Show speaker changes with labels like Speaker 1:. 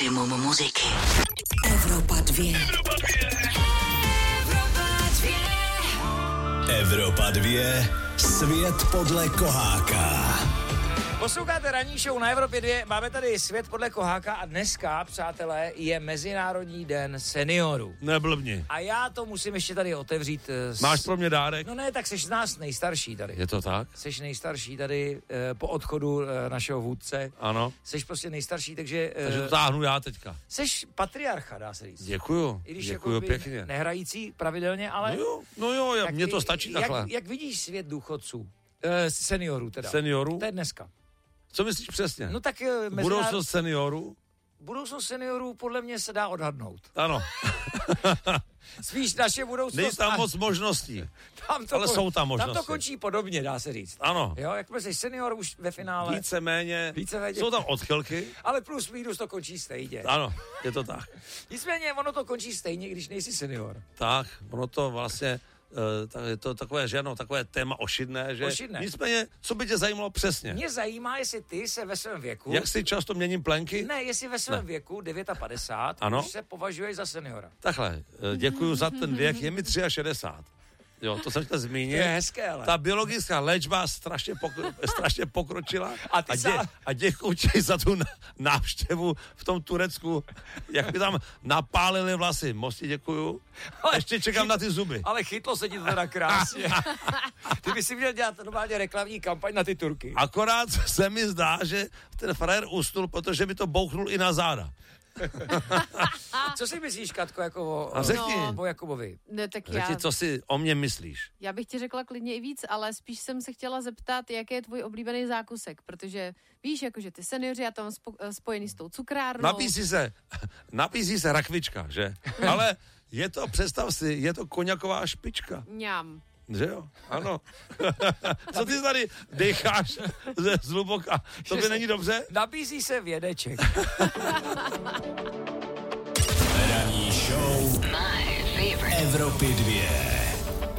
Speaker 1: maximum muziky.
Speaker 2: Evropa 2.
Speaker 3: Evropa 2. Svět podle Koháka.
Speaker 4: Posloucháte ranní show na Evropě 2, máme tady Svět podle Koháka a dneska, přátelé, je Mezinárodní den seniorů.
Speaker 5: Neblbni.
Speaker 4: A já to musím ještě tady otevřít.
Speaker 5: Máš pro mě dárek?
Speaker 4: No ne, tak seš z nás nejstarší tady.
Speaker 5: Je to tak?
Speaker 4: Seš nejstarší tady po odchodu našeho vůdce.
Speaker 5: Ano.
Speaker 4: Seš prostě nejstarší, takže...
Speaker 5: Takže to táhnu já teďka.
Speaker 4: Seš patriarcha, dá se říct.
Speaker 5: Děkuju.
Speaker 4: I když
Speaker 5: Děkuju pěkně.
Speaker 4: Nehrající pravidelně, ale...
Speaker 5: No jo, mně to stačí takhle.
Speaker 4: Jak vidíš svět důchodců? Seniorů teda.
Speaker 5: Seniorů?
Speaker 4: To je dneska.
Speaker 5: Co myslíš přesně?
Speaker 4: No tak...
Speaker 5: Budoucnost seniorů?
Speaker 4: Budoucnost seniorů podle mě se dá odhadnout.
Speaker 5: Ano.
Speaker 4: Spíš naše budoucnost...
Speaker 5: Není tam moc možností, ale jsou tam možnosti.
Speaker 4: Tam to končí podobně, dá se říct.
Speaker 5: Ano.
Speaker 4: Jo, jakmile jsi senior už ve finále...
Speaker 5: Víceméně. Jsou tam odchylky.
Speaker 4: Ale plus minus to končí stejně.
Speaker 5: Ano, je to tak.
Speaker 4: Nicméně ono to končí stejně, když nejsi senior.
Speaker 5: Tak, ono to vlastně... je to takové, že ano, takové téma ošidné, že...
Speaker 4: Ošidné.
Speaker 5: Nicméně, co by tě zajímalo přesně?
Speaker 4: Mě zajímá, jestli ty se ve svém věku...
Speaker 5: Jak si často měním plenky?
Speaker 4: Ne, jestli ve svém věku 59,
Speaker 5: ano?
Speaker 4: už se považuješ za seniora.
Speaker 5: Takhle, děkuju za ten věk, je mi 63. Jo, to jsem chtěl zmínit.
Speaker 4: To je hezké, ale.
Speaker 5: Ta biologická léčba strašně pokročila
Speaker 4: A
Speaker 5: a děkuju ti za tu návštěvu v tom Turecku, jak mi tam napálili vlasy. Moc ti děkuju. Ještě čekám na ty zuby.
Speaker 4: Ale chytlo se ti to teda krásně. Ty bys si měl dělat normálně reklamní kampaň na ty Turky.
Speaker 5: Akorát se mi zdá, že ten frajer usnul, protože mi to bouchnul i na záda.
Speaker 4: Co si myslíš, Katko, jako o Jakubovi?
Speaker 6: Ne, tak
Speaker 5: Řekni, co si o mě myslíš.
Speaker 6: Já bych ti řekla klidně i víc, ale spíš jsem se chtěla zeptat, jaký je tvůj oblíbený zákusek, protože víš, jakože ty seniori a tam spojený s tou cukrárnou.
Speaker 5: Napísí se rakvička, že? Ale je to, představ si, je to koňaková špička.
Speaker 6: Mňam.
Speaker 5: Že jo? Ano. Co ty tady decháš zhluboka? To by není dobře?
Speaker 4: Nabízí se vědeček.
Speaker 3: Ranní show Evropy 2.